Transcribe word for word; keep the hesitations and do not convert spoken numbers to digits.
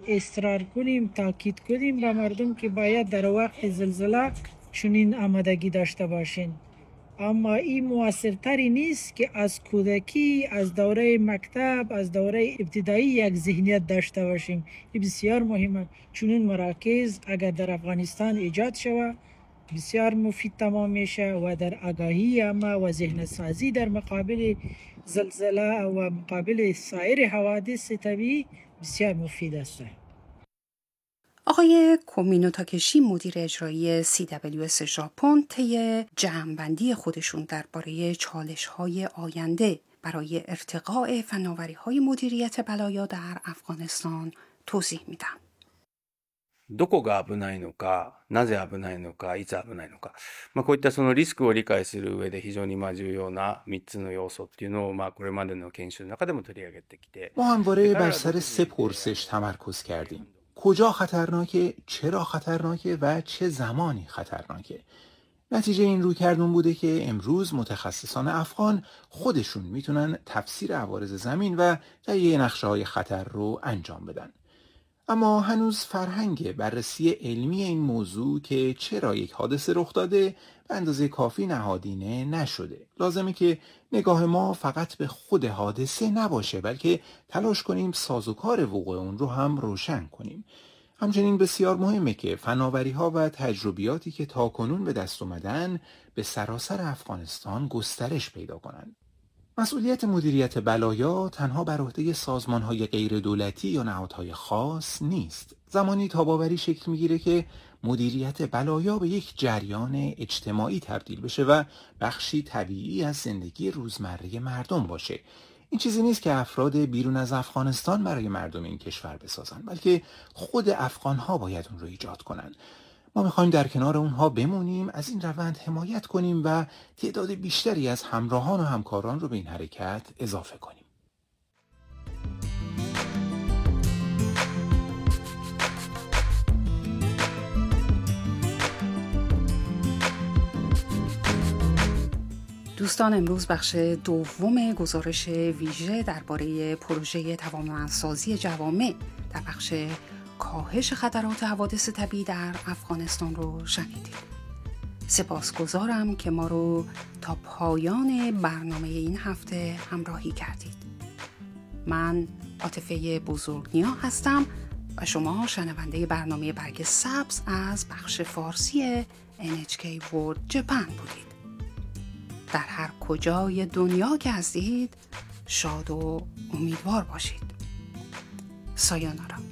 اصرار کنیم، تاکید کنیم به مردم که باید در وقت زلزله چنین آمادگی داشته باشین. اما این موثرتری نیست که از کودکی، از دوره مکتب، از دوره ابتدایی یک ذهنیت داشته باشیم. این بسیار مهمه. چنین مراکز اگر در افغانستان ایجاد شود بسیار مفید تمام میشه و در آگاهی اما و ذهن سازی در مقابل زلزله و مقابل سایر حوادث طبیعی بسیار مفید است. آقای کومینو تاکشی مدیر اجرایی سی دبلیو اس ژاپن طی جمع‌بندی خودشون درباره چالش‌های آینده برای ارتقاء فناوری‌های مدیریت بلایا در افغانستان توضیح میدن. どこが危ないのか、なぜ危ないのか、いつ危ないのか、まあ、こういったそのリスクを理解する上で非常にまあ重要なみっつの要素っていうのをまあこれまでの研修の中でも取り上げてきて、 ما همواره بر سر سه پرسش تمرکز کردیم. کجا خطرناکه، چرا خطرناکه و چه زمانی خطرناکه. نتیجه این رویکردون بوده که امروز متخصصان افغان خودشون میتونن تفسیر عوارض زمین و تهیه نقشه‌های خطر رو انجام بدن. اما هنوز فرهنگ بررسی علمی این موضوع که چرا یک حادثه رخ داده به اندازه کافی نهادینه نشده. لازمه که نگاه ما فقط به خود حادثه نباشه، بلکه تلاش کنیم سازوکار وقوع اون رو هم روشن کنیم. همچنین بسیار مهمه که فناوری‌ها و تجربیاتی که تاکنون به دست اومدن به سراسر افغانستان گسترش پیدا کنند. مسئولیت مدیریت بلایا تنها بر عهده سازمان‌های غیر دولتی یا نهادهای خاص نیست. زمانی تاب‌آوری شکل می‌گیره که مدیریت بلایا به یک جریان اجتماعی تبدیل بشه و بخشی طبیعی از زندگی روزمره مردم باشه. این چیزی نیست که افراد بیرون از افغانستان برای مردم این کشور بسازن، بلکه خود افغان‌ها باید اون رو ایجاد کنن. ما میخوایم در کنار اونها بمونیم، از این روند حمایت کنیم و تعداد بیشتری از همراهان و همکاران رو به این حرکت اضافه کنیم. دوستان، امروز بخش دوم گزارش ویژه درباره پروژه توانمندسازی جوامع در بخش کاهش خطرات حوادث طبیعی در افغانستان رو شنیدید. سپاسگزارم که ما رو تا پایان برنامه این هفته همراهی کردید. من عاطفه بزرگنیا هستم و شما شنونده برنامه برگ سبز از بخش فارسی ان اچ کی World Japan بودید. در هر کجای دنیا که هستید شاد و امیدوار باشید. سایونارا.